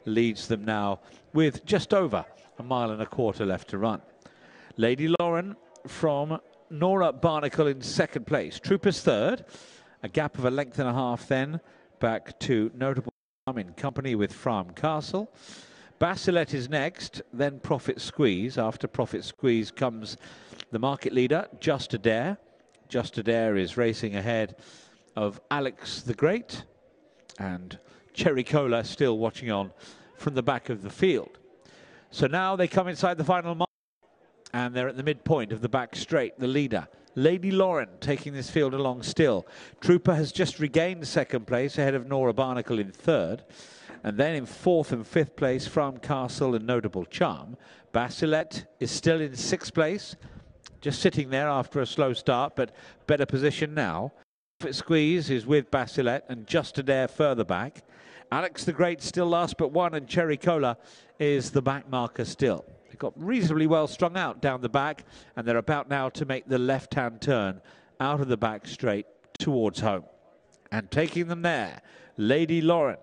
leads them now with just over 1.25 miles left to run. Lady Lauren from Nora Barnacle in second place. Troopers third, a gap of 1.5 lengths then back to Notable Charm in company with Fram Castle. Basilet is next, then Profit Squeeze. After Profit Squeeze comes the market leader, Just Adair. Just Adair is racing ahead of Alex the Great, and Cherry Cola still watching on from the back of the field. So now they come inside the final mile, and they're at the midpoint of the back straight. The leader, Lady Lauren, taking this field along still. Trooper has just regained second place ahead of Nora Barnacle in third. And then in fourth and fifth place, Fram Castle and Notable Charm. Basilet is still in sixth place, just sitting there after a slow start, but better position now. Profit Squeeze is with Basilet and Just Adair further back. Alex the Great still last but one, and Cherry Cola is the back marker still. They've got reasonably well strung out down the back, and they're about now to make the left-hand turn out of the back straight towards home. And taking them there, Lady Lauren.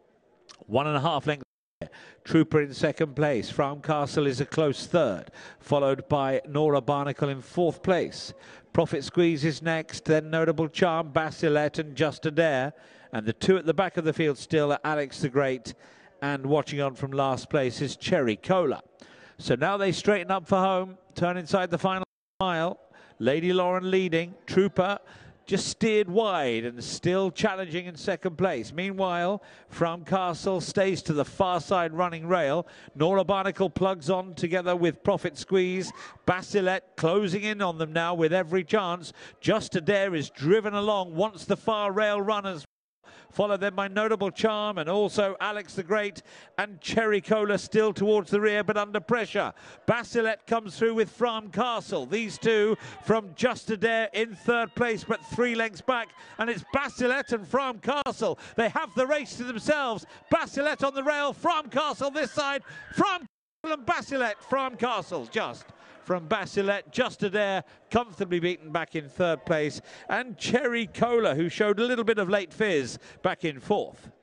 1.5 lengths. Trooper in second place. Fram Castle is a close third, followed by Nora Barnacle in fourth place. Profit Squeeze is next, then Notable Charm, Basilet and Just Adair. And the two at the back of the field still are Alex the Great, and watching on from last place is Cherry Cola. So now they straighten up for home, turn inside the final mile. Lady Lauren leading. Trooper just steered wide and still challenging in second place. Meanwhile, Fram Castle stays to the far side running rail. Nora Barnacle plugs on together with Profit Squeeze. Basilet closing in on them now with every chance. Just Adair is driven along, wants the far rail runners. Followed then by Notable Charm and also Alex the Great, and Cherry Cola still towards the rear but under pressure. Basilet comes through with Fram Castle. These two from Just Adair in third place but 3 lengths back, and it's Basilet and Fram Castle. They have the race to themselves. Basilet on the rail, Fram Castle this side. Fram Castle and Basilet. Fram Castle just from Basilet. Just Adair comfortably beaten back in third place, and Cherry Cola, who showed a little bit of late fizz, back in fourth.